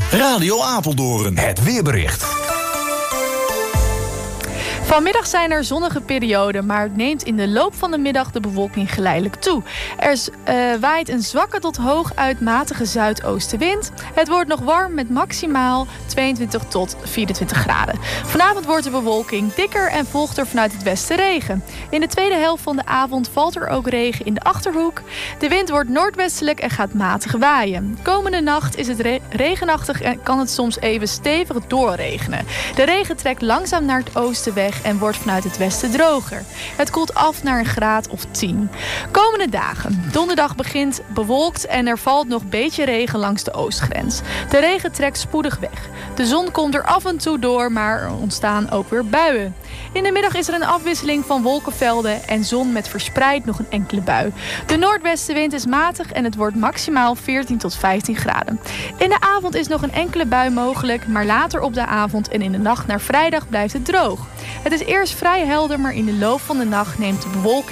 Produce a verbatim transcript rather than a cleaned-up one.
Radio Apeldoorn. Het weerbericht. Vanmiddag zijn er zonnige perioden, maar het neemt in de loop van de middag de bewolking geleidelijk toe. Er is, uh, waait een zwakke tot hooguit matige zuidoostenwind. Het wordt nog warm met maximaal tweeëntwintig tot vierentwintig graden. Vanavond wordt de bewolking dikker en volgt er vanuit het westen regen. In de tweede helft van de avond valt er ook regen in de Achterhoek. De wind wordt noordwestelijk en gaat matig waaien. Komende nacht is het re- regenachtig en kan het soms even stevig doorregenen. De regen trekt langzaam naar het oosten weg en wordt vanuit het westen droger. Het koelt af naar een graad of tien. Komende dagen. Donderdag begint bewolkt en er valt nog een beetje regen langs de oostgrens. De regen trekt spoedig weg. De zon komt er af en toe door, maar er ontstaan ook weer buien. In de middag is er een afwisseling van wolkenvelden en zon met verspreid nog een enkele bui. De noordwestenwind is matig en het wordt maximaal veertien tot vijftien graden. In de avond is nog een enkele bui mogelijk, maar later op de avond en in de nacht naar vrijdag blijft het droog. Het is eerst vrij helder, maar in de loop van de nacht neemt de bewolking